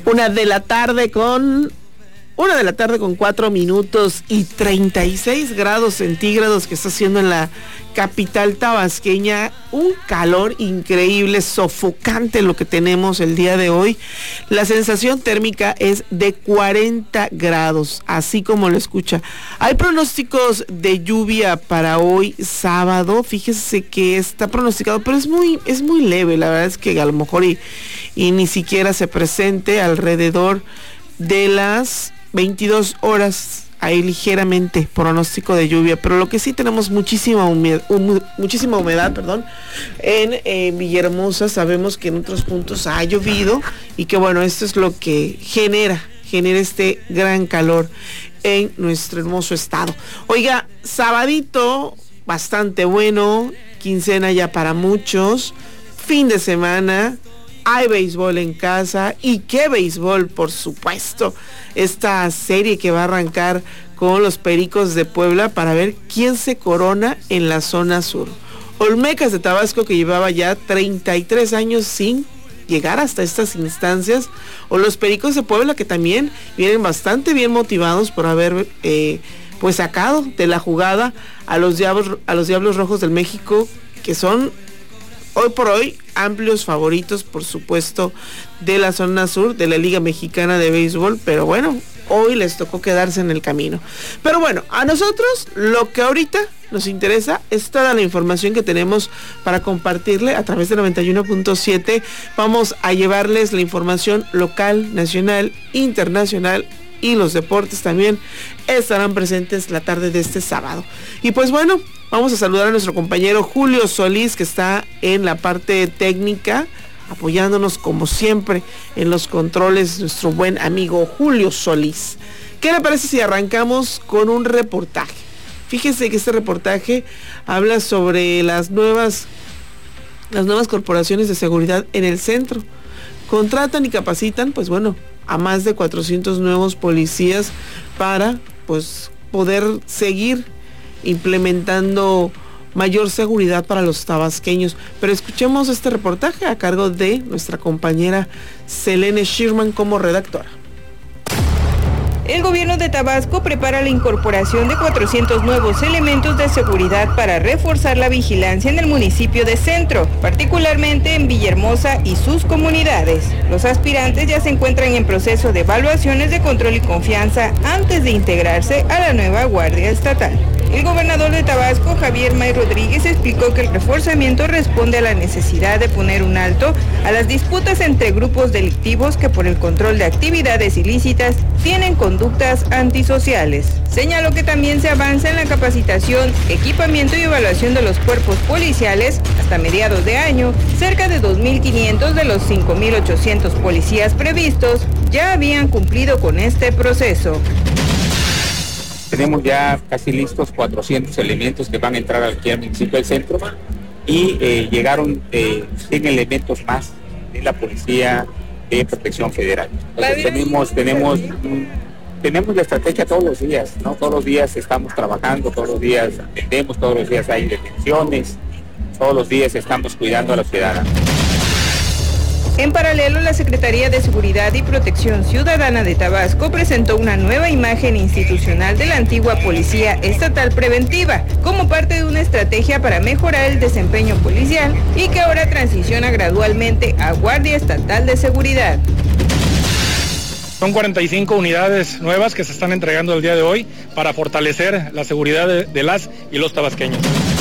1 de la tarde con 4 minutos y 36 grados centígrados que está haciendo en la capital tabasqueña. Un calor increíble, sofocante lo que tenemos el día de hoy. La sensación térmica es de 40 grados, así como lo escucha. Hay pronósticos de lluvia para hoy sábado. Fíjese que está pronosticado, pero es muy leve. La verdad es que a lo mejor y ni siquiera se presente alrededor de las 22 horas, hay ligeramente pronóstico de lluvia, pero lo que sí tenemos muchísima humedad, en Villahermosa. Sabemos que en otros puntos ha llovido y que bueno, esto es lo que genera este gran calor en nuestro hermoso estado. Oiga, sabadito bastante bueno, quincena ya para muchos, fin de semana. Hay béisbol en casa, y qué béisbol, por supuesto. Esta serie que va a arrancar con los Pericos de Puebla para ver quién se corona en la zona sur. Olmecas de Tabasco, que llevaba ya 33 años sin llegar hasta estas instancias, o los Pericos de Puebla, que también vienen bastante bien motivados por haber pues sacado de la jugada a los Diablos Rojos del México, que son hoy por hoy amplios favoritos, por supuesto, de la zona sur de la Liga Mexicana de Béisbol, pero bueno, hoy les tocó quedarse en el camino. Pero bueno, a nosotros lo que ahorita nos interesa es toda la información que tenemos para compartirle a través de 91.7. Vamos a llevarles la información local, nacional, internacional, y los deportes también estarán presentes la tarde de este sábado. Y pues bueno, vamos a saludar a nuestro compañero Julio Solís, que está en la parte técnica, apoyándonos como siempre en los controles, nuestro buen amigo Julio Solís. ¿Qué le parece si arrancamos con un reportaje? Fíjese que este reportaje habla sobre las nuevas corporaciones de seguridad en el centro. Contratan y capacitan, pues bueno, a más de 400 nuevos policías para pues poder seguir implementando mayor seguridad para los tabasqueños. Pero escuchemos este reportaje a cargo de nuestra compañera Selene Schirman como redactora. El gobierno de Tabasco prepara la incorporación de 400 nuevos elementos de seguridad para reforzar la vigilancia en el municipio de Centro, particularmente en Villahermosa y sus comunidades. Los aspirantes ya se encuentran en proceso de evaluaciones de control y confianza antes de integrarse a la nueva Guardia Estatal. El gobernador de Tabasco, Javier May Rodríguez, explicó que el reforzamiento responde a la necesidad de poner un alto a las disputas entre grupos delictivos que por el control de actividades ilícitas tienen conductas antisociales. Señaló que también se avanza en la capacitación, equipamiento y evaluación de los cuerpos policiales. Hasta mediados de año, cerca de 2.500 de los 5.800 policías previstos ya habían cumplido con este proceso. Tenemos ya casi listos 400 elementos que van a entrar aquí al municipio del Centro, y llegaron 100 elementos más de la Policía de Protección Federal. Entonces tenemos la estrategia todos los días, ¿no? Todos los días estamos trabajando, todos los días atendemos, todos los días hay detenciones, todos los días estamos cuidando a los ciudadanos. En paralelo, la Secretaría de Seguridad y Protección Ciudadana de Tabasco presentó una nueva imagen institucional de la antigua Policía Estatal Preventiva, como parte de una estrategia para mejorar el desempeño policial y que ahora transiciona gradualmente a Guardia Estatal de Seguridad. Son 45 unidades nuevas que se están entregando el día de hoy para fortalecer la seguridad de las y los tabasqueños.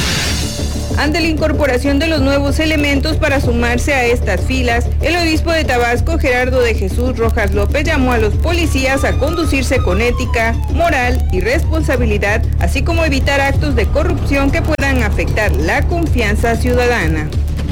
Ante la incorporación de los nuevos elementos para sumarse a estas filas, el obispo de Tabasco, Gerardo de Jesús Rojas López, llamó a los policías a conducirse con ética, moral y responsabilidad, así como evitar actos de corrupción que puedan afectar la confianza ciudadana.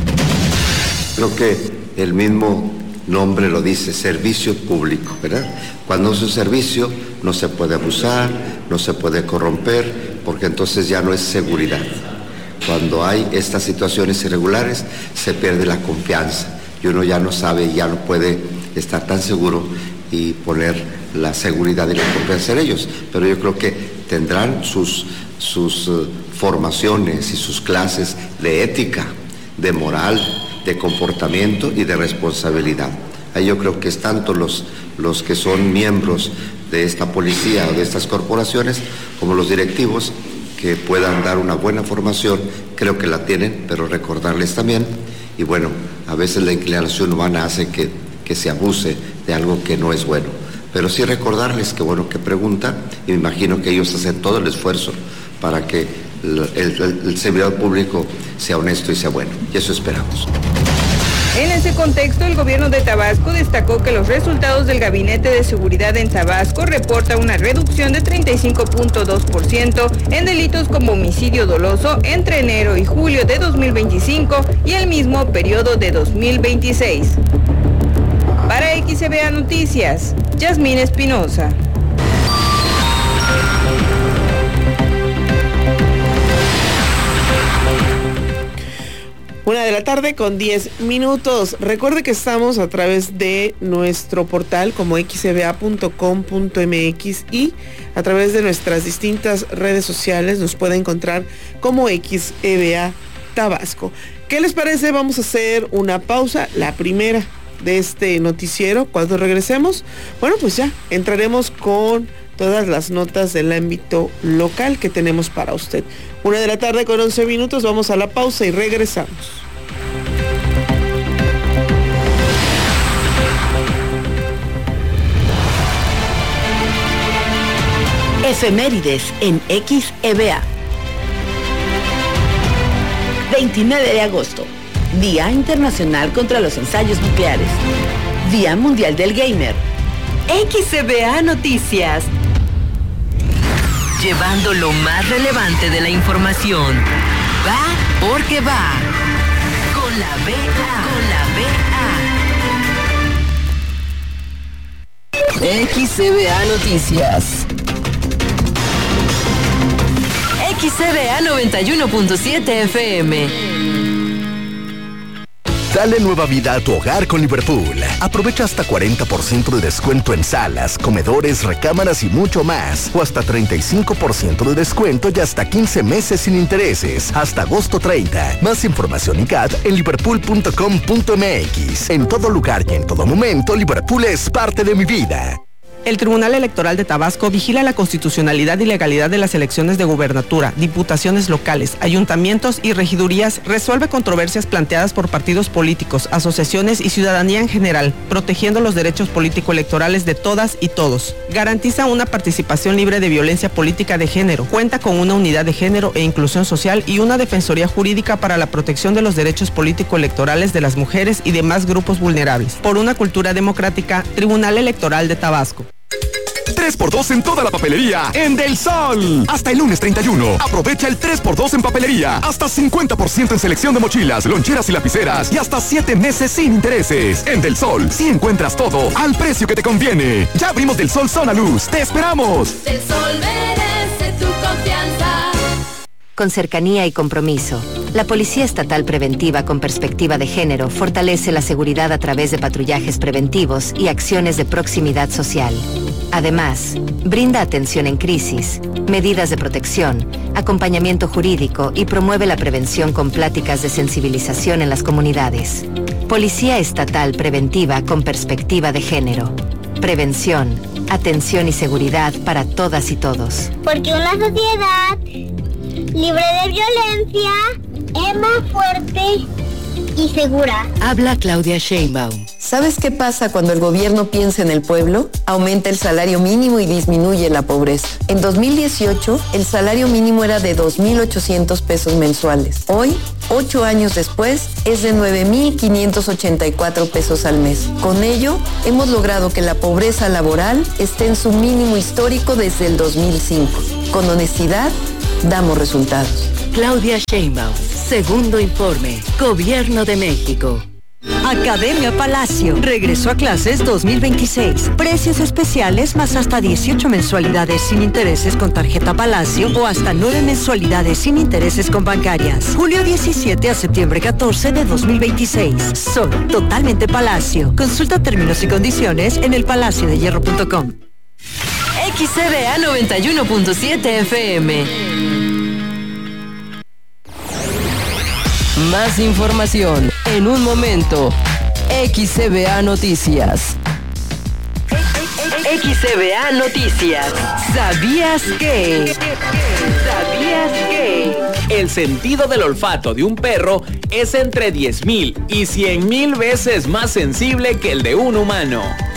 Creo que el mismo nombre lo dice, servicio público, ¿verdad? Cuando es un servicio no se puede abusar, no se puede corromper, porque entonces ya no es seguridad. Cuando hay estas situaciones irregulares, se pierde la confianza y uno ya no sabe, ya no puede estar tan seguro y poner la seguridad y la confianza en ellos. Pero yo creo que tendrán sus formaciones y sus clases de ética, de moral, de comportamiento y de responsabilidad. Ahí yo creo que es tanto los que son miembros de esta policía o de estas corporaciones como los directivos que puedan dar una buena formación. Creo que la tienen, pero recordarles también, y bueno, a veces la inclinación humana hace que se abuse de algo que no es bueno, pero sí recordarles que bueno, que preguntan, y me imagino que ellos hacen todo el esfuerzo para que el servidor público sea honesto y sea bueno, y eso esperamos. En ese contexto, el gobierno de Tabasco destacó que los resultados del Gabinete de Seguridad en Tabasco reporta una reducción de 35.2% en delitos como homicidio doloso entre enero y julio de 2025 y el mismo periodo de 2026. Para XCBA Noticias, Yasmín Espinosa. 1:10 p.m. Recuerde que estamos a través de nuestro portal como xcba.com.mx y a través de nuestras distintas redes sociales nos puede encontrar como XEBA Tabasco. ¿Qué les parece? Vamos a hacer una pausa, la primera de este noticiero. Cuando regresemos, bueno, pues ya entraremos con todas las notas del ámbito local que tenemos para usted. 1:11 p.m, vamos a la pausa y regresamos. Efemérides en XEBA. 29 de agosto, Día Internacional contra los Ensayos Nucleares. Día Mundial del Gamer. XEBA Noticias. Llevando lo más relevante de la información. Va porque va. Con la BA. XEBA Noticias. XEBA 91.7 FM. Dale nueva vida a tu hogar con Liverpool. Aprovecha hasta 40% de descuento en salas, comedores, recámaras y mucho más. O hasta 35% de descuento y hasta 15 meses sin intereses. Hasta agosto 30. Más información y CAT en liverpool.com.mx. En todo lugar y en todo momento, Liverpool es parte de mi vida. El Tribunal Electoral de Tabasco vigila la constitucionalidad y legalidad de las elecciones de gubernatura, diputaciones locales, ayuntamientos y regidurías, resuelve controversias planteadas por partidos políticos, asociaciones y ciudadanía en general, protegiendo los derechos político-electorales de todas y todos. Garantiza una participación libre de violencia política de género, cuenta con una unidad de género e inclusión social y una defensoría jurídica para la protección de los derechos político-electorales de las mujeres y demás grupos vulnerables. Por una cultura democrática, Tribunal Electoral de Tabasco. 3x2 en toda la papelería en Del Sol. Hasta el lunes 31. Aprovecha el 3x2 en papelería. Hasta 50% en selección de mochilas, loncheras y lapiceras. Y hasta 7 meses sin intereses. En Del Sol, sí encuentras todo al precio que te conviene. Ya abrimos Del Sol Zona Luz. ¡Te esperamos! Del Sol merece tu confianza. Con cercanía y compromiso, la Policía Estatal Preventiva con Perspectiva de Género fortalece la seguridad a través de patrullajes preventivos y acciones de proximidad social. Además, brinda atención en crisis, medidas de protección, acompañamiento jurídico y promueve la prevención con pláticas de sensibilización en las comunidades. Policía Estatal Preventiva con Perspectiva de Género. Prevención, atención y seguridad para todas y todos. Porque una sociedad libre de violencia es más fuerte y segura. Habla Claudia Sheinbaum. ¿Sabes qué pasa cuando el gobierno piensa en el pueblo? Aumenta el salario mínimo y disminuye la pobreza. En 2018, el salario mínimo era de 2,800 pesos mensuales. Hoy, 8 años después, es de 9,584 pesos al mes. Con ello, hemos logrado que la pobreza laboral esté en su mínimo histórico desde el 2005. Con honestidad, damos resultados. Claudia Sheinbaum, segundo informe, Gobierno de México. Academia Palacio. Regreso a clases 2026. Precios especiales más hasta 18 mensualidades sin intereses con tarjeta Palacio o hasta 9 mensualidades sin intereses con bancarias. Julio 17 a septiembre 14 de 2026. Solo totalmente Palacio. Consulta términos y condiciones en elpalaciodehierro.com. XCBA 91.7 FM. Más información en un momento. XCBA Noticias. XCBA Noticias. ¿Sabías que? ¿Sabías que? El sentido del olfato de un perro es entre 10,000 y 100,000 veces más sensible que el de un humano.